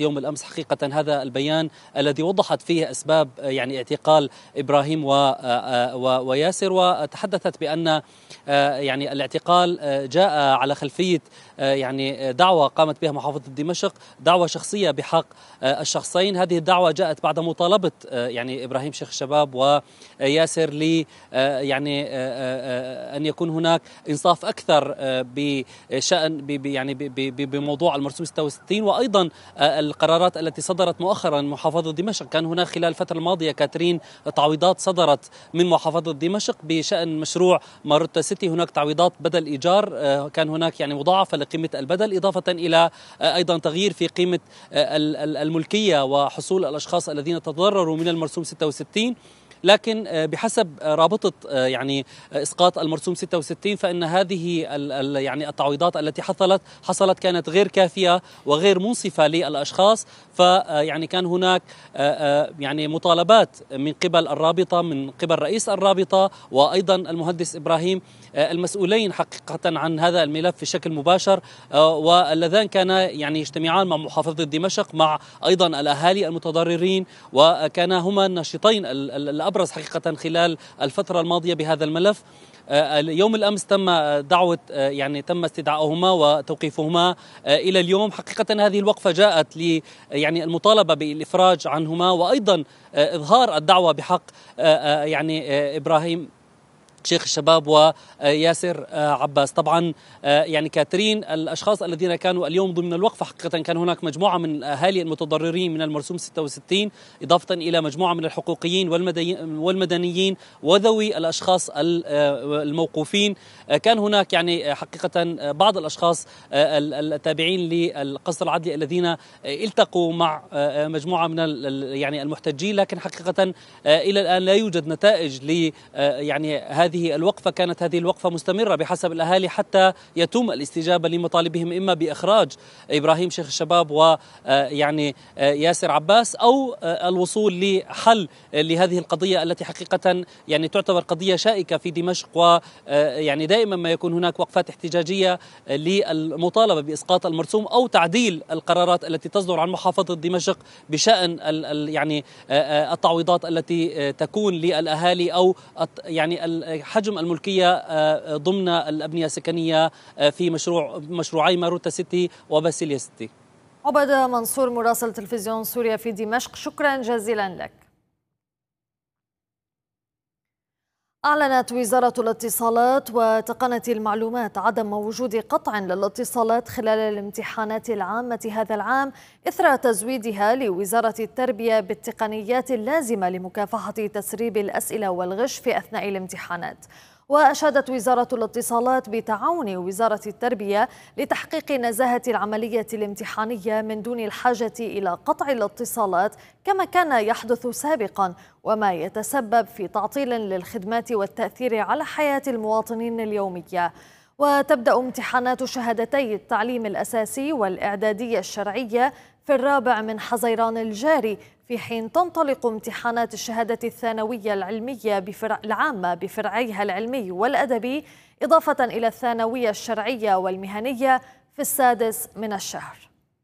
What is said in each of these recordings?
يوم الأمس حقيقة هذا البيان الذي وضحت فيه أسباب يعني اعتقال إبراهيم وياسر، وتحدثت بأن يعني الاعتقال جاء على خلفية يعني دعوة قامت بها محافظة دمشق، دعوة شخصية بحق الشخصين. هذه الدعوة جاءت بعد مطالبة يعني إبراهيم شيخ الشباب وياسر ل يعني أن يكون هناك إنصاف أكثر بشأن يعني بموضوع المرسوم 66، وأيضا القرارات التي صدرت مؤخرا من محافظة دمشق. كان هناك خلال الفترة الماضية كاترين تعويضات صدرت من محافظة دمشق بشأن مشروع ماروتا سيتي، هناك تعويضات بدل إيجار، كان هناك يعني مضاعفة لقيمة البدل، إضافة إلى أيضا تغيير في قيمة الملكية وحصول الأشخاص الذين تضرروا من المرسوم 66. لكن بحسب رابطة يعني إسقاط المرسوم 66 فإن هذه يعني التعويضات التي حصلت كانت غير كافية وغير منصفة للأشخاص. فيعني كان هناك يعني مطالبات من قبل الرابطة، من قبل رئيس الرابطة وأيضا المهندس إبراهيم، المسؤولين حقيقة عن هذا الملف بشكل مباشر، واللذان كانا يعني يجتمعان مع محافظة دمشق مع أيضا الأهالي المتضررين، وكانا هما الناشطين الأبرز حقيقة خلال الفترة الماضية بهذا الملف. اليوم الأمس تم دعوة يعني تم استدعائهما وتوقيفهما إلى اليوم. حقيقة هذه الوقفة جاءت ل يعني المطالبة بالإفراج عنهما، وأيضا إظهار الدعوة بحق يعني إبراهيم شيخ الشباب وياسر عباس. طبعا يعني كاترين الأشخاص الذين كانوا اليوم ضمن الوقفة حقيقة كان هناك مجموعة من الأهالي المتضررين من المرسوم 66، إضافة إلى مجموعة من الحقوقيين والمدنيين وذوي الأشخاص الموقوفين. كان هناك يعني حقيقة بعض الأشخاص التابعين للقصر العدلي الذين التقوا مع مجموعة من يعني المحتجين، لكن حقيقة إلى الآن لا يوجد نتائج ل يعني هذه الوقفة. كانت هذه الوقفة مستمرة بحسب الأهالي حتى يتم الاستجابة لمطالبهم، إما بإخراج إبراهيم شيخ الشباب ويعني ياسر عباس، أو الوصول لحل لهذه القضية التي حقيقة يعني تعتبر قضية شائكة في دمشق. ويعني دائما ما يكون هناك وقفات احتجاجية للمطالبة بإسقاط المرسوم أو تعديل القرارات التي تصدر عن محافظة دمشق بشأن يعني التعويضات التي تكون للأهالي، أو يعني حجم الملكية ضمن الأبنية السكنية في مشروعي ماروتا سيتي وباسيليا سيتي. عبد منصور مراسل تلفزيون سوريا في دمشق، شكرا جزيلا لك. أعلنت وزارة الاتصالات وتقنية المعلومات عدم وجود قطع للاتصالات خلال الامتحانات العامة هذا العام إثر تزويدها لوزارة التربية بالتقنيات اللازمة لمكافحة تسريب الأسئلة والغش في أثناء الامتحانات. وأشادت وزارة الاتصالات بتعاون وزارة التربية لتحقيق نزاهة العملية الامتحانية من دون الحاجة إلى قطع الاتصالات كما كان يحدث سابقا، وما يتسبب في تعطيل للخدمات والتأثير على حياة المواطنين اليومية. وتبدأ امتحانات شهادتي التعليم الأساسي والإعدادية الشرعية في 4 من حزيران الجاري، في حين تنطلق امتحانات الشهادة الثانوية العلمية العامة بفرعيها العلمي والأدبي، إضافة إلى الثانوية الشرعية والمهنية في 6 من الشهر.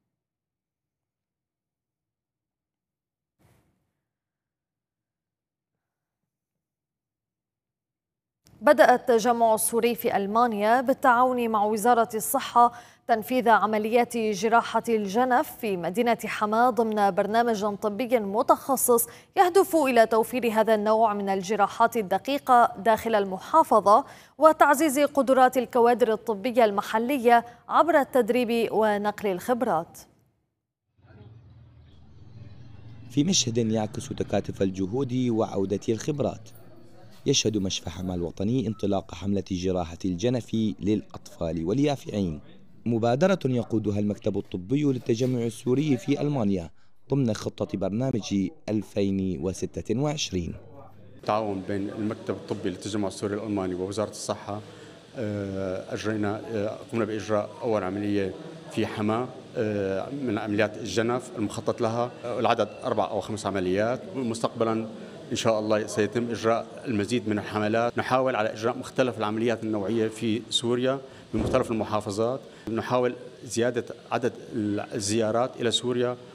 بدأ التجمع السوري في ألمانيا بالتعاون مع وزارة الصحة تنفيذ عمليات جراحة الجنف في مدينة حماة ضمن برنامج طبي متخصص يهدف إلى توفير هذا النوع من الجراحات الدقيقة داخل المحافظة وتعزيز قدرات الكوادر الطبية المحلية عبر التدريب ونقل الخبرات. في مشهد يعكس تكاتف الجهود وعودة الخبرات، يشهد مشفى حماة الوطني انطلاق حملة جراحة الجنف للأطفال واليافعين، مبادرة يقودها المكتب الطبي للتجمع السوري في ألمانيا ضمن خطة برنامج 2026. تعاون بين المكتب الطبي للتجمع السوري الألماني ووزارة الصحة، قمنا بإجراء أول عملية في حماة من عمليات الجنف المخطط لها، العدد 4 أو 5 عمليات. مستقبلا إن شاء الله سيتم إجراء المزيد من الحملات. نحاول على إجراء مختلف العمليات النوعية في سوريا بمختلف المحافظات. نحاول زيادة عدد الزيارات إلى سوريا